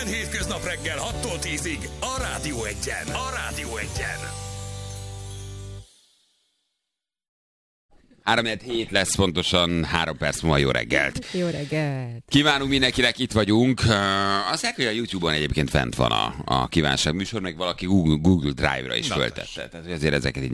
Minden hétköznap reggel 6-tól 10-ig a Rádió Egyen. A Rádió Egyen. 3-7 lesz pontosan 3 perc múlva. Jó reggelt! Jó reggelt! Kívánunk mindenkinek, itt vagyunk. Azt hogy a YouTube-on egyébként fent van a kívánság műsor, meg valaki Google Drive-ra is föltette. Tehát azért ezeket így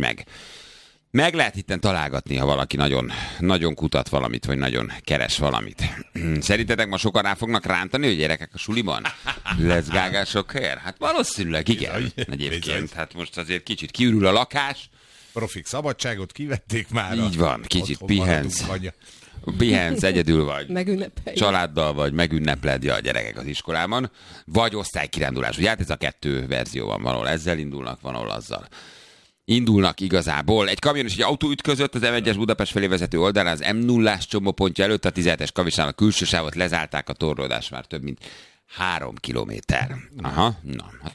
meg lehet itten találgatni, ha valaki nagyon, nagyon kutat valamit, vagy nagyon keres valamit. Szerintetek ma sokan rá fognak rántani, hogy gyerekek a suliban? Lesz gágások helyr? Hát valószínűleg igen. Egyébként, hát most azért kicsit kiürül a lakás. Profik szabadságot kivették már. Így van, kicsit pihensz. Pihensz, egyedül vagy, családdal vagy, megünnepled a gyerekek az iskolában, vagy osztálykirándulás. Ugye hát ez a 2 verzió van, valahol ezzel indulnak, valahol azzal. Indulnak igazából. Egy kamion és egy autó ütközött az M1-es Budapest felé vezető oldalán az M0-ás csomópontja előtt, a 17-es kavisán a külső sávot lezárták, a torlódás már több mint 3 kilométer. Aha, na, hát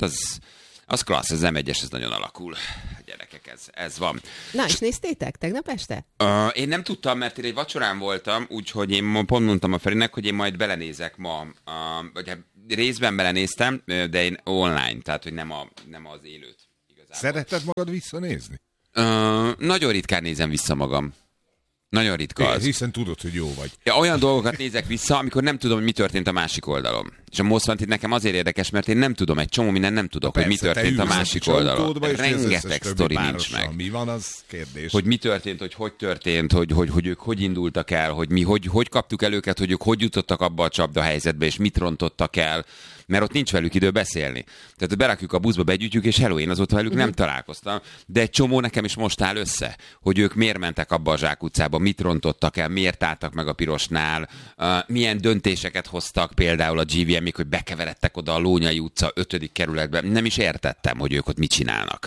az klassz, az M1-es, ez nagyon alakul. Gyerekek, ez van. Na, és néztétek tegnap este? Én nem tudtam, mert én egy vacsorán voltam, úgyhogy én pont mondtam a Ferinek, hogy én majd belenézek ma, vagy részben belenéztem, de én online, tehát hogy nem az élőt igazából. Szereted magad visszanézni? Nagyon ritkán nézem vissza magam. Nagyon ritka az. Hiszen tudod, hogy jó vagy. Ja, olyan dolgokat nézek vissza, amikor nem tudom, hogy mi történt a másik oldalon. És a Most Wanted nekem azért érdekes, mert én nem tudom, egy csomó minden nem tudok, persze, hogy mi történt a másik oldalon. Rengeteg sztori nincs meg. Mi van, az kérdés. Hogy mi történt, hogy történt, hogy ők hogy indultak el, hogy mi hogy kaptuk el őket, hogy ők hogy jutottak abba a csapda helyzetbe, és mit rontottak el, mert ott nincs velük idő beszélni. Tehát berakjuk a buszba, begyűjtjük, és hello, én azóta velük nem találkoztam. De egy csomó nekem is most áll össze, hogy ők miért mentek abba a zsákutcába, mit rontottak el, miért álltak meg a pirosnál, milyen döntéseket hoztak például a GVM-ig, hogy bekeveredtek oda a Lónyai utca 5. kerületben. Nem is értettem, hogy ők ott mit csinálnak.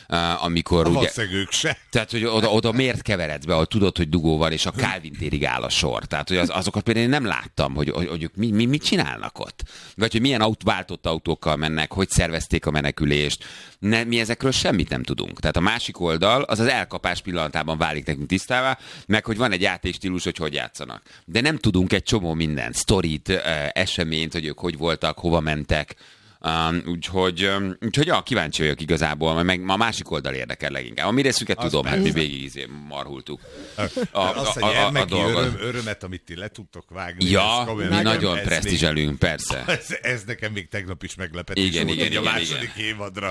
Amikor ugye, ők se. Tehát, hogy oda miért keveredsz be, ahol tudod, hogy dugó van, és a Kálvin térig áll a sor. Tehát, hogy azokat például én nem láttam, hogy ők mit csinálnak ott. Vagy hogy milyen váltott autókkal mennek, hogy szervezték a menekülést. Mi ezekről semmit nem tudunk. Tehát a másik oldal az elkapás pillanatában válik nekünk tisztává, meg hogy van egy játékstílus, hogy játszanak. De nem tudunk egy csomó mindent, sztorit, eseményt, hogy ők hogy voltak, hova mentek. Úgyhogy kíváncsi vagyok igazából, meg a másik oldal érdekel leginkább. A mi részünket tudom, mert mi végig marhultuk a dolgot. Örömet, amit ti le tudtok vágni. Ja, mi nagyon presztízselünk, persze. Ez nekem még tegnap is meglepetés. Igen, a második évadra.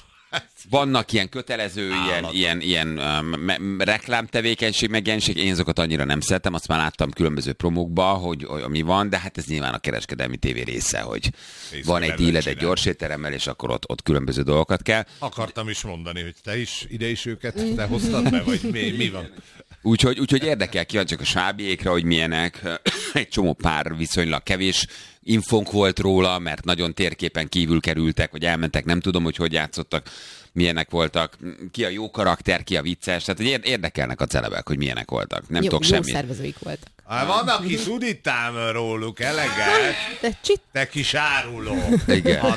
Vannak ilyen kötelező, ilyen reklámtevékenység, megjelenség, én azokat annyira nem szeretem, azt már láttam különböző promókba, hogy mi van, de hát ez nyilván a kereskedelmi tévé része, hogy van egy díled egy gyors étteremmel, és akkor ott különböző dolgokat kell. Akartam is mondani, hogy te is ide is őket te hoztad be, vagy mi van? Úgyhogy érdekel, kíváncsiak a svábiékra, hogy milyenek. Egy csomó pár viszonylag kevés infónk volt róla, mert nagyon térképen kívül kerültek, vagy elmentek, nem tudom, hogy játszottak, milyenek voltak, ki a jó karakter, ki a vicces, tehát érdekelnek a celebek, hogy milyenek voltak. Nem tudok semmit. Jó szervezőik voltak. Van, aki tudítám róluk eleget, te kis áruló. Igen.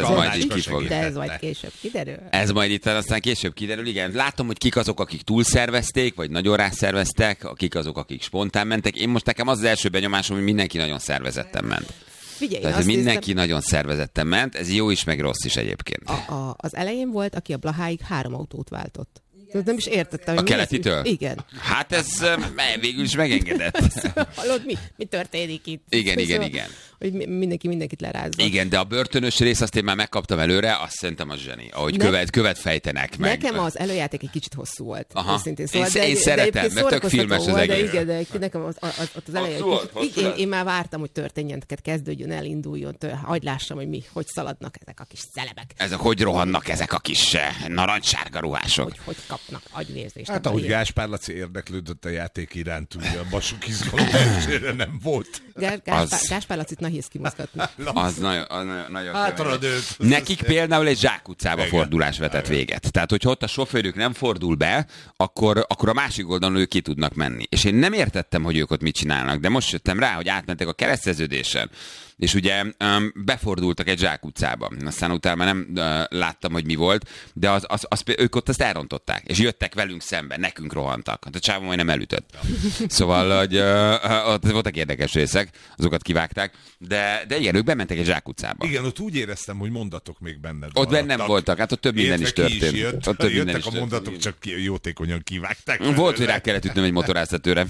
De ez majd később kiderül. Ez majd itt aztán később kiderül, igen. Látom, hogy kik azok, akik túlszervezték, vagy nagyon rászerveztek, akik azok, akik spontán mentek. Én most nekem az első benyomásom, hogy mindenki nagyon szervezetten ment. Figyelj, tehát mindenki nagyon szervezetten ment, ez jó is, meg rossz is egyébként. Az elején volt, aki a Blaháig 3 autót váltott. Nem is értettem. A keletitől? Igen. Hát ez végül is megengedett. Hallod, mi történik itt? Igen. Hogy mindenkit lerázza. Igen, de a börtönös rész azt én már megkaptam előre, azt szerintem az zseni. Ahogy követ fejtenek meg. Nekem az előjáték egy kicsit hosszú volt. Aha. Szóval, én szeretem, mert tök filmes az egész. De igen, de nekem az elején én már vártam, hogy történjen, kezdődjön, elinduljon, hagyd lássam, hogy hogy szaladnak ezek a kis celebek. Ezek hogy rohannak ezek a kis narancssárga ruhások. Hogy kapnak agyvérzést. Hát ahogy Gáspár Laci érdeklődött a játék iránt, ugye a basuk izgalom elsőre nem volt. Gáspár Lacit nehéz kimozgatni. Az nagyon hátrad őt. Nekik például egy zsákutcába fordulás vetett véget. Tehát, hogyha ott a sofőrük nem fordul be, akkor a másik oldalon ők ki tudnak menni. És én nem értettem, hogy ők ott mit csinálnak, de most jöttem rá, hogy átmentek a kereszteződésen. És ugye befordultak egy zsákutcába. Aztán utána nem láttam, hogy mi volt, de ők ott azt elrontották. És jöttek velünk szembe, nekünk rohantak. Hát a csávó majd nem elütött. Szóval, hogy ott voltak érdekes részek, azokat kivágták. De igen, ők bementek egy zsákutcába. Igen, ott úgy éreztem, hogy mondatok még benned. Ott bennem voltak, hát ott több minden is történt. Jöttek a mondatok, csak jótékonyan kivágták. Volt, hogy rá kellett ütnöm egy motoráztatőre.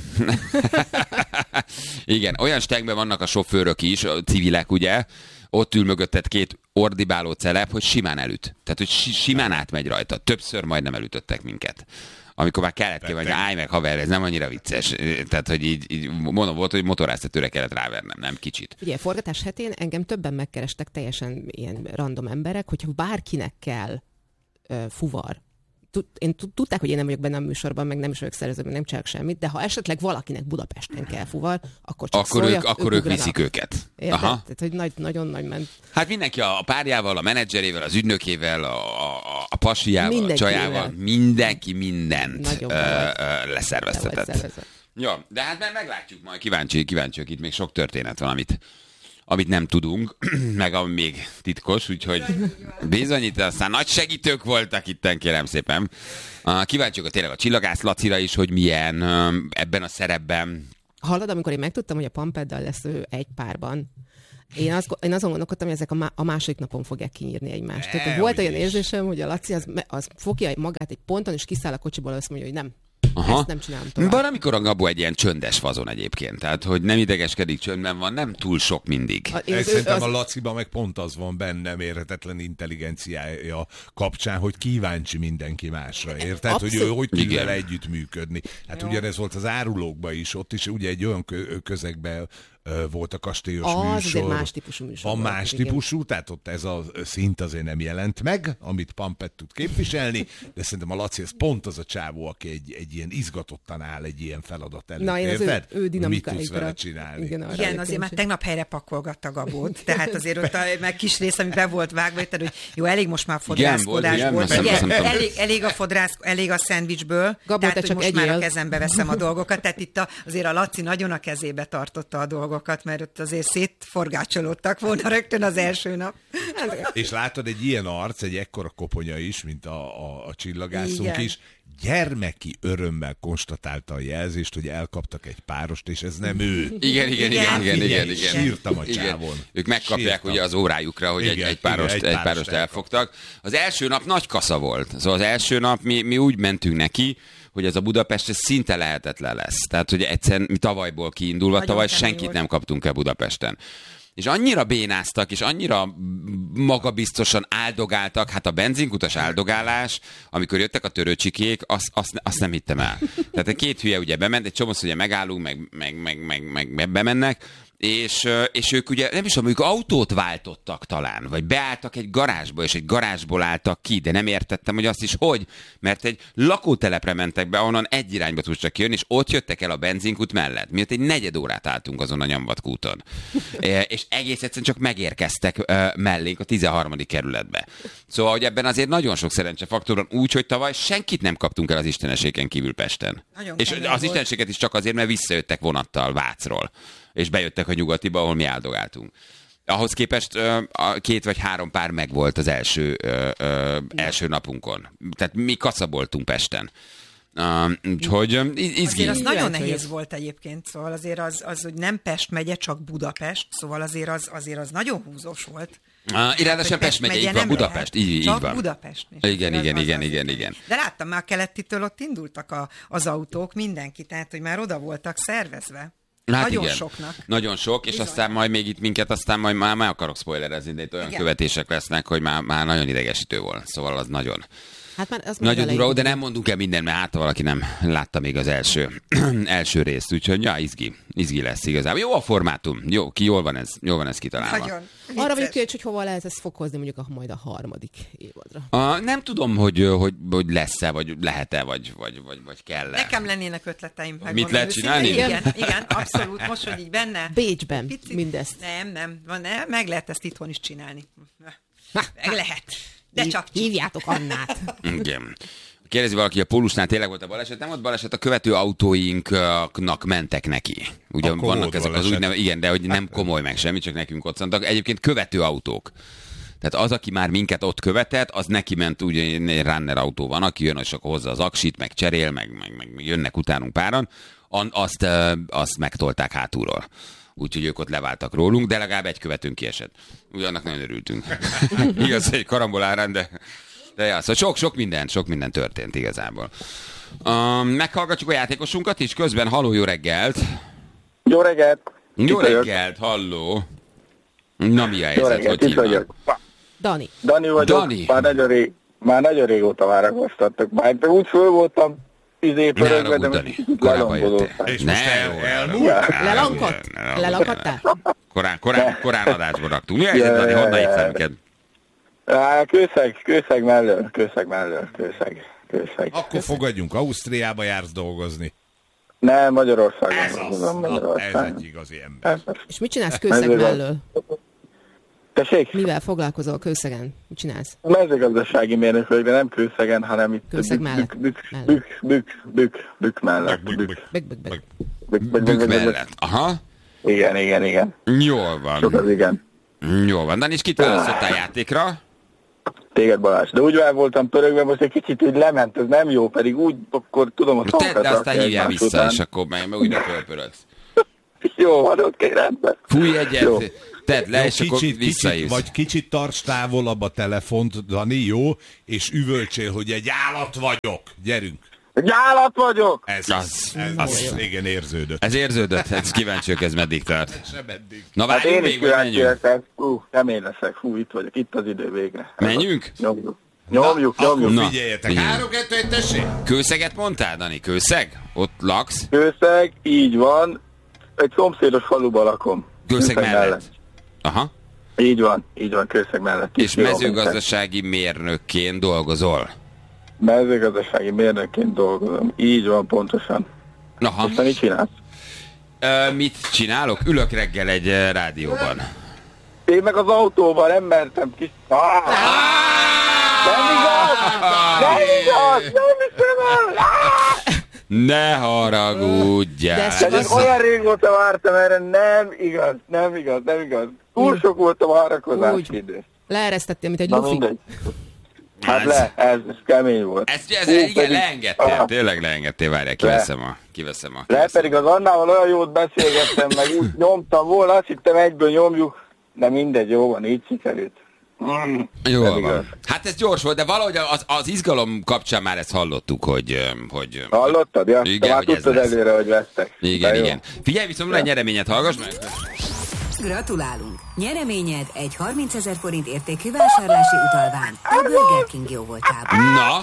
Igen, olyan stegben vannak a sofőrök is, a civilek, ugye, ott ül mögötted két ordibáló celeb, hogy simán elüt. Tehát, hogy simán átmegy rajta. Többször majdnem elütöttek minket. Amikor már kellett hogy állj meg, haver, ez nem annyira vicces. Tehát, hogy így mondom, volt, hogy motoráztatőre kellett rávernem, nem kicsit. Ugye, forgatás hetén engem többen megkerestek, teljesen ilyen random emberek, hogyha bárkinek kell fuvar. Tudták, hogy én nem vagyok benne a műsorban, meg nem is vagyok szervező, meg nem csinálok semmit, de ha esetleg valakinek Budapesten kell fuvar, akkor csak szóljak, akkor ők viszik őket. Aha. Tehát, hogy nagyon nagy ment. Hát mindenki a párjával, a menedzserével, az ügynökével, a pasiával, a csajával, mindenki mindent leszerveztetett. Ja, de hát meglátjuk majd, kíváncsiak, itt még sok történet van, amit nem tudunk, meg ami még titkos, úgyhogy bizonyít, aztán nagy segítők voltak itten, kérem szépen. Kíváncsiak tényleg a Csillagász Lacira is, hogy milyen ebben a szerepben. Hallod, amikor én megtudtam, hogy a Pampeddal lesz ő egy párban, én azon gondolkodtam, hogy ezek a második napon fogják kinyírni egymást. Tehát volt olyan érzésem, hogy a Laci az fogja magát egy ponton, és kiszáll a kocsiból, azt mondja, hogy nem. Aha. Ezt nem csinálom tovább. Van, amikor a Gabu egy ilyen csöndes fazon egyébként. Tehát, hogy nem idegeskedik, csöndben van, nem túl sok mindig. Szerintem a Laciban meg pont az van benne mérhetetlen intelligenciája kapcsán, hogy kíváncsi mindenki másra, érted? Hogy ő hogy tud vele együttműködni. Hát ugyanez volt az Árulókban is, ott is ugye egy olyan közegben volt a kastélyos műsor. Más típusú műsor. Van más típusú, tehát ott ez a szint azért nem jelent meg, amit Pampett tud képviselni, de szerintem a Laci ez pont az a csávó, aki egy ilyen izgatottan áll egy ilyen feladat előtt. Na, én az ő mit tudsz vele csinálni? Igen, azért már tegnap helyre pakolgatta Gabót, tehát azért ott meg kis rész, ami be volt vágva, hogy jó, elég most már fodrászkodásból. Elég a szendvicsből, Gabó, tehát hogy most már a kezembe kezembe veszem a dolgokat, tehát itt azért a Laci nagyon a kezébe tartotta a dolgokat, mert ott azért szétforgácsolódtak volna rögtön az első nap. És látod, egy ilyen arc, egy ekkora koponya is, mint a csillagászunk is, gyermeki örömmel konstatálta a jelzést, hogy elkaptak egy párost, és ez nem ő. Igen. Sírtam a csávon. Ők megkapják ugye az órájukra, hogy egy párost elfogtak. Az első nap nagy kasza volt. Szóval az első nap mi úgy mentünk neki, hogy ez a Budapest ez szinte lehetetlen lesz. Tehát, hogy egyszerűen mi tavalyból kiindulva, nagyon tavaly senkit volt. Nem kaptunk el Budapesten. És annyira bénáztak, és annyira magabiztosan áldogáltak, hát a benzinkutas áldogálás, amikor jöttek a törőcsikék, azt nem hittem el. Tehát a két hülye ugye bement, egy csomószor ugye megállunk, meg bemennek, és ők ugye, nem is tudom, ők autót váltottak talán, vagy beálltak egy garázsba, és egy garázsból álltak ki, de nem értettem, hogy azt is hogy, mert egy lakótelepre mentek be, ahonnan egy irányba tudtak kijönni, és ott jöttek el a benzinkút mellett. Miatt egy 4 órát álltunk azon a Nyomvatkúton. És egész egyszerűen csak megérkeztek mellénk a 13. kerületbe. Szóval, hogy ebben azért nagyon sok szerencsefaktor van, úgy, hogy tavaly senkit nem kaptunk el az isteneségen kívül Pesten. Nagyon és az isteneséget is csak azért, mert visszajöttek vonattal Vácról. És bejöttek a Nyugatiba, ahol mi áldogáltunk. Ahhoz képest 2 vagy 3 pár megvolt az első napunkon. Tehát mi kaszaboltunk Pesten. Úgyhogy azért az nagyon nehéz volt egyébként, szóval azért az, hogy nem Pest megye, csak Budapest, szóval azért az nagyon húzós volt. Ráadásul Pest megye, így van, Budapest, így van. Csak Budapest. Igen. De láttam már Kelettitől, ott indultak az autók, mindenki, tehát hogy már oda voltak szervezve. Hát nagyon igen. Soknak. Nagyon sok, és aztán majd még itt minket, aztán majd már akarok spoilerezni, de itt olyan követések lesznek, hogy már nagyon idegesítő volt. Szóval az nagyon... Hát már az nagyon durva, de nem mondunk el mindent, mert hát valaki nem látta még az első részt, úgyhogy ja, izgi lesz igazából. Jó a formátum, jól van ez kitalálva. Nagyon. Arra vagyok kíváncsi, hogy hova lehet ezt fokozni mondjuk majd a 3. évadra. Nem tudom, hogy lesz-e, vagy lehet-e, vagy kell-e. Nekem lennének ötleteim. Mit lehet csinálni? Igen, abszolút. Most, hogy így benne. Bécsben mindezt. Nem. Meg lehet ezt itthon is csinálni. Meg lehet. De csak hívjátok Annát. Igen. Kérdezi valaki, a Pólusnál tényleg volt a baleset? Nem volt baleset, a követő autóinknak mentek neki. Ugye vannak ezek az igen, de hogy nem komoly meg semmi, csak nekünk ott szantak. Egyébként követő autók. Tehát az, aki már minket ott követett, az neki ment, ugye egy runner autó van, aki jön, és akkor hozza az aksit, meg cserél, meg jönnek utánunk páran, azt megtolták hátulról. úgyhogy ők ott leváltak rólunk, de legalább egy követőnk kiesett. Úgy annak nagyon örültünk. Igaz, hogy karambolárán, de ja, szóval sok minden történt igazából. Meghallgatjuk a játékosunkat is, közben halló, jó reggelt! Jó reggelt! Jó reggelt, halló! Na, mi a helyzet, hogy hívnak? Dani. Dani vagyok, Dani. Már nagyon régóta várakoztattak. Már úgy föl voltam 10 év pörögve, de Dani. most Korábban jöttél. És most Lelankott? Korán adásba raktunk. Mi a helyzet, Dani? Honnan hívsz minket? Kőszeg mellől. Akkor fogadjunk, Ausztriába jársz dolgozni. Nem, Magyarországon. Ez egy igazi ember. És mit csinálsz Kőszeg mellől? Tessék? Mivel foglalkozol Kőszegen? Mit csinálsz? Mezőgazdasági mérnökségben, nem Kőszegen, hanem itt Kőszeg mellett. Bükk mellett. Bükk mellett. Aha. Igen. Jól Sok van. az igen. Jól van. Dani, és kit választottál játékra? Téged, Balázs. De úgy el voltam pörögve, most egy kicsit úgy lement, ez nem jó, pedig úgy, akkor tudom a Tedd, de aztán hívjál vissza, és akkor meg újra fölpörögsz. Jó, van, oké, rendben. Fújj egyet, Jó. tedd le, és akkor Kicsit, visszahívsz. vagy kicsit tarts távolabb a telefont, Dani, jó? És üvöltsél, hogy egy állat vagyok. Gyerünk. Egy állat vagyok! Ez igen érződött. Ez érződött, ez kíváncsiak, ez meddig tart. Sem eddig. Na Hát várjunk én is még, vagy menjünk? kíváncsi leszek. Kemény leszek. Itt vagyok. Itt az idő végre. Menjünk? Nyomjuk. Akkor Na, figyeljetek. igen. 3, 2, 1, tessék! Kőszeget mondtál, Dani? Kőszeg? Ott laksz? Kőszeg, így van. Egy szomszédos faluban lakom. Kőszeg mellett? Aha. Így van, Kőszeg mellett. És mezőgazdasági mérnökként dolgozol? Mezőgazdasági mérnökként dolgozom. Így van, pontosan. Aha. És te mit csinálsz? Mit csinálok? Ülök reggel egy rádióban. Én meg az autóban nem mertem kis... Nem igaz! Nem hiszem el! Ne haragudjál! De Hát ez ez Olyan régóta vártam erre, nem igaz. Túl sok volt a várakozás Úgy. idő. Leeresztettél, mint egy Na lufi. mindegy. Hát ez kemény volt. ez Hú, igen, pedig- leengedtél, tényleg leengedtél, várjál, kiveszem a... Pedig az Annával olyan jót beszélgettem, meg úgy nyomtam volna, azt hittem egyből nyomjuk, de mindegy, jó van, így sikerült. Jól Ez igaz. van. Hát ez gyors volt, de valahogy az izgalom kapcsán már ezt hallottuk, hogy Hallottad? Ja? Igen, Te már hogy ez tudtad lesz. előre, hogy vesztek. igen, De jó. igen. Figyelj, viszont egy nyereményet hallgass meg. Gratulálunk! Nyereményed egy 30 000 forint értékű vásárlási utalvány a Burger King jóvoltából. Na,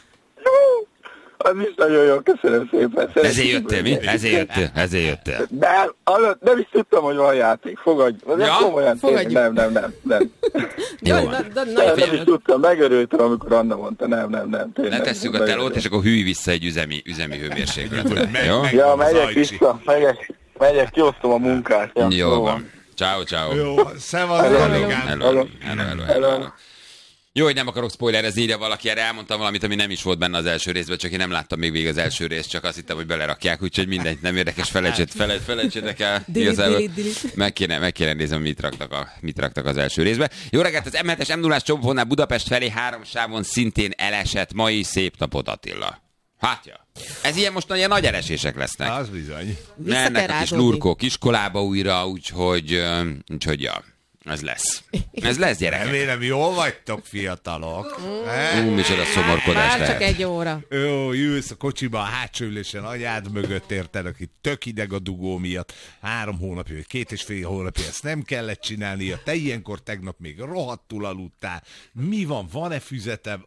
Az is nagyon jó, köszönöm szépen. ezért jöttél, mi? Ezért jöttél. Nem is tudtam, hogy van játék. Fogadj. Azért Ja? komolyan Fogadjuk. tényleg. Nem. Jó Dani, van. Nem is tudtam, megörültem, amikor Anna mondta. Nem. Tényleg. Letesszük a telót, és akkor hűj vissza egy üzemi hőmérsékletre. Jó? Ja, megyek vissza. Megyek, kiosztom a munkát. Ja, Jó van. Ciao. Jó, szevasz, Danikám. Hello. Jó, hogy nem akarok spoilerezni, ide valaki, erre elmondtam valamit, ami nem is volt benne az első részben, csak én nem láttam még végig az első részt, csak azt hittem, hogy belerakják, úgyhogy mindegy, nem érdekes, felejtsétek el. Igazából meg kéne nézni, mit raktak az első részbe. Jó reggelt, az M7-es M0-ás csomópontnál Budapest felé 3 sávon szintén elesett. Mai szép napot, Attila. Hátja. Ez ilyen most ilyen nagy elesések lesznek. Az bizony. Mennek a kis lurkók iskolába újra, úgyhogy ja. Ez lesz, gyerekek. Remélem, jól vagytok, fiatalok. Micsoda szomorkodás Már lehet. csak egy óra. Jó, ülsz a kocsiba, a hátsó ülésen anyád mögött, érted, aki tök ideg a dugó miatt. 3 hónapja, vagy 2,5 hónapja, ezt nem kellett csinálnia. Te ilyenkor tegnap még rohadtul aludtál. Mi van? Van-e füzetem?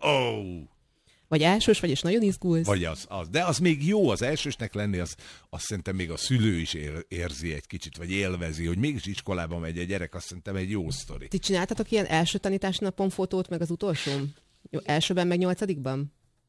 Vagy elsős vagy, és nagyon izgulsz. Vagy az. De az még jó, az elsősnek lenni, azt szerintem még a szülő is érzi egy kicsit, vagy élvezi, hogy mégis iskolába megy egy gyerek, azt szerintem egy jó sztori. Ti csináltatok ilyen első tanítási napon fotót, meg az utolsón? Elsőben, meg 8-ban?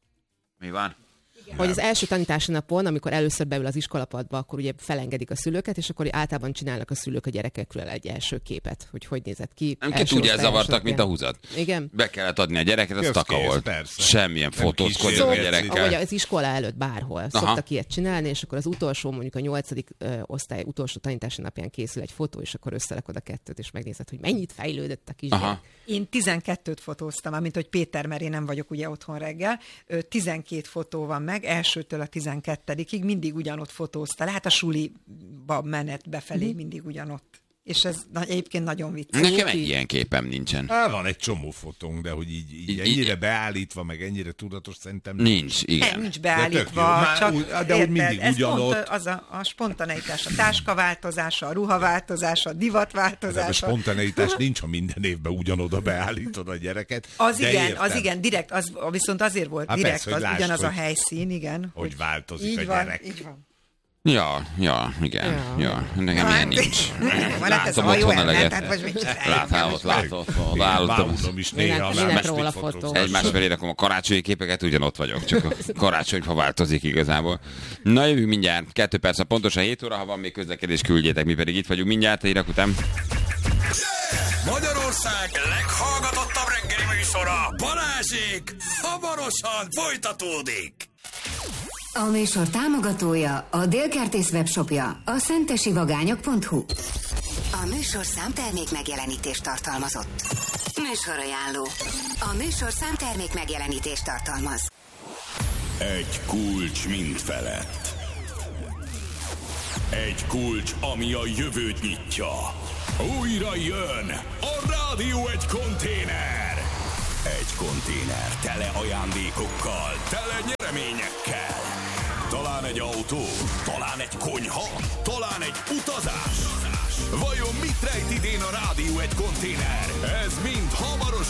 Mi van? Hogy az első tanítási napon, amikor először beül az iskolapadba, akkor ugye felengedik a szülőket, és akkor általában csinálnak a szülők a gyerekekről egy első képet, hogy nézett ki. Nem két úgy elzavartak, mint a húzat. Igen. Be kellett adni a gyereket, az Az taka kész, volt. persze. Semmilyen Nem fotózkodjon a kísérlet. Vagy gyerekkel. az iskola előtt bárhol szoktak ilyet csinálni, és akkor az utolsó, mondjuk a 8. osztály utolsó tanítási napján készül egy fotó, és akkor összerakod a kettőt, és megnézed, hogy mennyit fejlődött a kisgyerek. Aha. Én 12-t fotóztam, amint hogy Péter, mert én nem vagyok ugye otthon reggel. 12 fotó van meg, világ, 1-től a 12-ig mindig ugyanott fotózta. Hát a suliba menet befelé mindig ugyanott. És ez egyébként nagyon vicces. Nekem egy ilyen képem nincsen. Van egy csomó fotónk, de hogy így ennyire beállítva, meg ennyire tudatos szerintem nincs, igen. Nincs beállítva, de úgy mindig ugyanott. Az a spontaneitás, a táskaváltozása, a ruhaváltozása, a divatváltozása. A spontaneitás nincs, ha minden évben ugyanoda beállítod a gyereket. Az igen, direkt, viszont azért volt direkt, persze, az lásd, ugyanaz a helyszín, igen. Hogy változik így a van, gyerek. így van. Ja, igen. Ja. Nekem ilyen nincs. Látom otthon eleget. Látom is néha. Róla fotó. Egymás felé rakom a karácsonyi képeket, ugyanott vagyok, csak a karácsonyfa változik igazából. Na, jövünk mindjárt. 2 perc, pontosan 7 óra, ha van még közlekedés, küldjétek, mi pedig itt vagyunk mindjárt, a hírek után. Magyarország leghallgatottabb reggeli műsora, Balázsék, hamarosan folytatódik. A műsor támogatója, a Dél-Kertész webshopja, a szentesivagányok.hu. A műsor számtermék megjelenítést tartalmazott. Műsorajánló. A műsor számtermék megjelenítést tartalmaz. Egy kulcs mind felett. Egy kulcs, ami a jövőt nyitja. Újra jön a Rádió Egy konténer. Egy konténer tele ajándékokkal, tele nyereményekkel. Talán egy autó, talán egy konyha, talán egy utazás. Vajon mit rejt idén a Rádió Egy konténer? Ez mind hamarosan